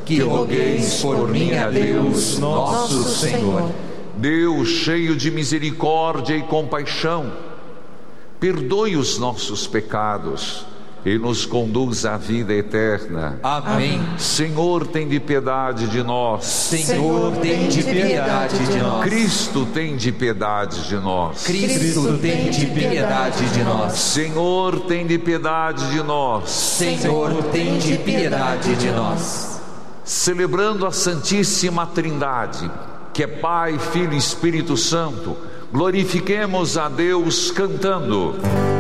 que rogueis por mim a Deus nosso Senhor. Deus, cheio de misericórdia e compaixão, perdoe os nossos pecados e nos conduz à vida eterna. Amém. Senhor, tem de piedade de nós. Senhor, tem de piedade de nós. Cristo, tem de piedade de nós. Cristo, tem de piedade de nós. Senhor, tem de piedade de nós. Senhor, tem de piedade de nós. Celebrando a Santíssima Trindade, que é Pai, Filho e Espírito Santo, glorifiquemos a Deus cantando: